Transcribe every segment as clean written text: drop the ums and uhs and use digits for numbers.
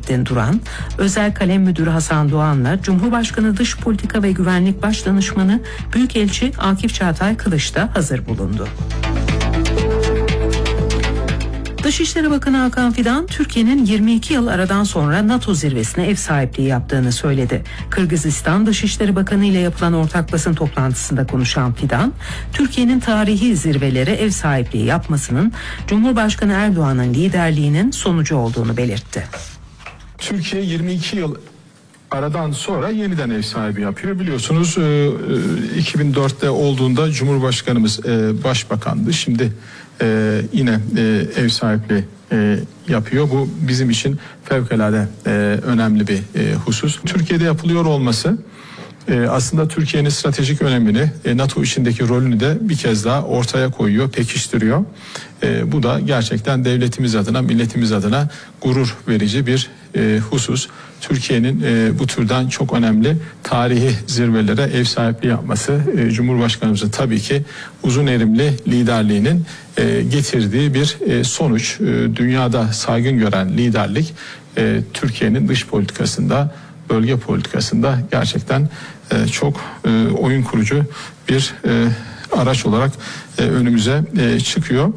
Nurettin Duran, Özel Kalem Müdürü Hasan Doğan'la Cumhurbaşkanı Dış Politika ve Güvenlik Başdanışmanı Büyükelçi Akif Çağatay Kılıç da hazır bulundu. Dışişleri Bakanı Hakan Fidan, Türkiye'nin 22 yıl aradan sonra NATO zirvesine ev sahipliği yaptığını söyledi. Kırgızistan Dışişleri Bakanı ile yapılan ortak basın toplantısında konuşan Fidan, Türkiye'nin tarihi zirvelere ev sahipliği yapmasının Cumhurbaşkanı Erdoğan'ın liderliğinin sonucu olduğunu belirtti. Türkiye 22 yıl aradan sonra yeniden ev sahibi yapıyor. Biliyorsunuz 2004'te olduğunda Cumhurbaşkanımız başbakandı. Şimdi yine ev sahipliği yapıyor. Bu bizim için fevkalade önemli bir husus. Türkiye'de yapılıyor olması aslında Türkiye'nin stratejik önemini, NATO içindeki rolünü de bir kez daha ortaya koyuyor, pekiştiriyor. Bu da gerçekten devletimiz adına, milletimiz adına gurur verici bir husus. Türkiye'nin bu türden çok önemli tarihi zirvelere ev sahipliği yapması, Cumhurbaşkanımızın tabii ki uzun erimli liderliğinin getirdiği bir sonuç. Dünyada saygın gören liderlik Türkiye'nin dış politikasında, bölge politikasında gerçekten çok oyun kurucu bir araç olarak önümüze çıkıyor.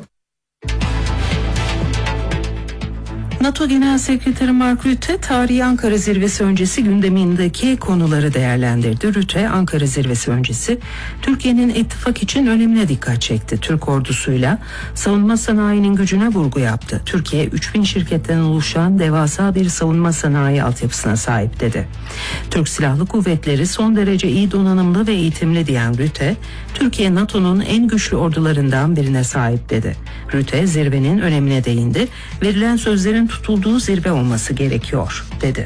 NATO Genel Sekreteri Mark Rutte, tarihi Ankara Zirvesi öncesi gündemindeki konuları değerlendirdi. Rutte, Ankara Zirvesi öncesi Türkiye'nin ittifak için önemine dikkat çekti. Türk ordusuyla savunma sanayinin gücüne vurgu yaptı. Türkiye 3000 şirketten oluşan devasa bir savunma sanayi altyapısına sahip dedi. Türk Silahlı Kuvvetleri son derece iyi donanımlı ve eğitimli diyen Rutte, Türkiye NATO'nun en güçlü ordularından birine sahip dedi. Rutte zirvenin önemine değindi. Verilen sözlerin tutulduğu zirve olması gerekiyor dedi.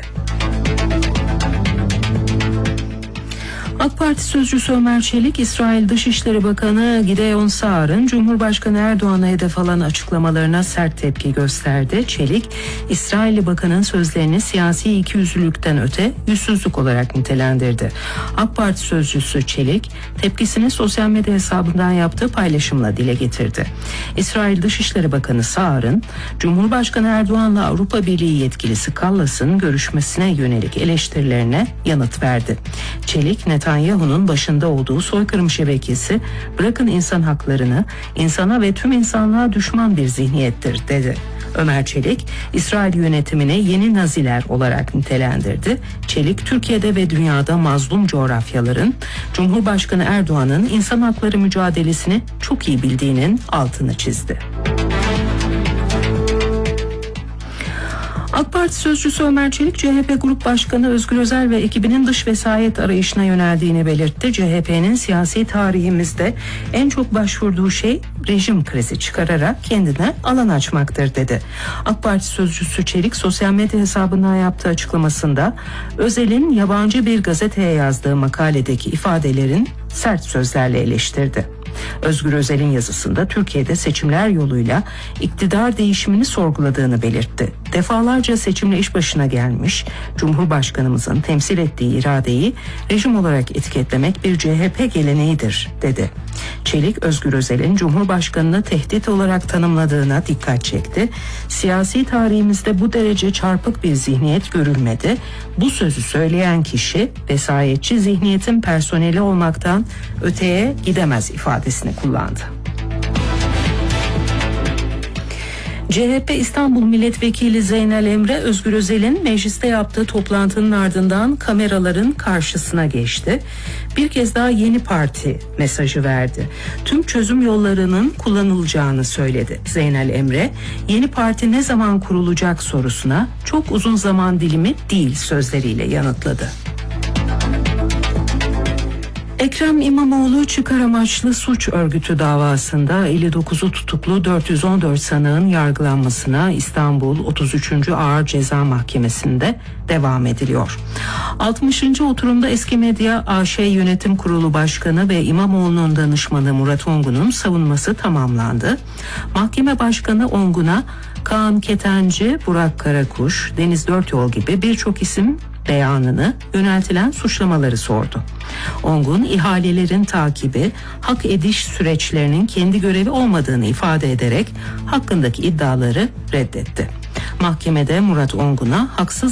AK Parti sözcüsü Ömer Çelik, İsrail Dışişleri Bakanı Gideon Saar'ın Cumhurbaşkanı Erdoğan'a hedef alan açıklamalarına sert tepki gösterdi. Çelik, İsrailli Bakan'ın sözlerini siyasi ikiyüzlülükten öte yüzsüzlük olarak nitelendirdi. AK Parti sözcüsü Çelik, tepkisini sosyal medya hesabından yaptığı paylaşımla dile getirdi. İsrail Dışişleri Bakanı Saar'ın Cumhurbaşkanı Erdoğan'la Avrupa Birliği yetkilisi Kallas'ın görüşmesine yönelik eleştirilerine yanıt verdi. Çelik, Netanyahu'nun başında olduğu soykırım şebekesi bırakın insan haklarını, insana ve tüm insanlığa düşman bir zihniyettir dedi. Ömer Çelik, İsrail yönetimini yeni Naziler olarak nitelendirdi. Çelik, Türkiye'de ve dünyada mazlum coğrafyaların Cumhurbaşkanı Erdoğan'ın insan hakları mücadelesini çok iyi bildiğinin altını çizdi. AK Parti sözcüsü Ömer Çelik, CHP Grup Başkanı Özgür Özel ve ekibinin dış vesayet arayışına yöneldiğini belirtti. CHP'nin siyasi tarihimizde en çok başvurduğu şey rejim krizi çıkararak kendine alan açmaktır dedi. AK Parti sözcüsü Çelik, sosyal medya hesabından yaptığı açıklamasında Özel'in yabancı bir gazeteye yazdığı makaledeki ifadelerin sert sözlerle eleştirdi. Özgür Özel'in yazısında Türkiye'de seçimler yoluyla iktidar değişimini sorguladığını belirtti. Defalarca seçimle iş başına gelmiş, Cumhurbaşkanımızın temsil ettiği iradeyi rejim olarak etiketlemek bir CHP geleneğidir dedi. Çelik, Özgür Özel'in Cumhurbaşkanını tehdit olarak tanımladığına dikkat çekti. Siyasi tarihimizde bu derece çarpık bir zihniyet görülmedi. Bu sözü söyleyen kişi vesayetçi zihniyetin personeli olmaktan öteye gidemez ifadesini kullandı. CHP İstanbul Milletvekili Zeynel Emre, Özgür Özel'in mecliste yaptığı toplantının ardından kameraların karşısına geçti. Bir kez daha yeni parti mesajı verdi. Tüm çözüm yollarının kullanılacağını söyledi. Zeynel Emre, yeni parti ne zaman kurulacak sorusuna çok uzun zaman dilimi değil sözleriyle yanıtladı. Ekrem İmamoğlu çıkar amaçlı suç örgütü davasında 59'u tutuklu 414 sanığın yargılanmasına İstanbul 33. Ağır Ceza Mahkemesi'nde devam ediliyor. 60. oturumda Eski Medya AŞ Yönetim Kurulu Başkanı ve İmamoğlu'nun danışmanı Murat Ongun'un savunması tamamlandı. Mahkeme Başkanı Ongun'a Kaan Ketenci, Burak Karakuş, Deniz Dörtyol gibi birçok isim beyanını yöneltilen suçlamaları sordu. Ongun, ihalelerin takibi, hak ediş süreçlerinin kendi görevi olmadığını ifade ederek hakkındaki iddiaları reddetti. Mahkemede Murat Ongun'a haksız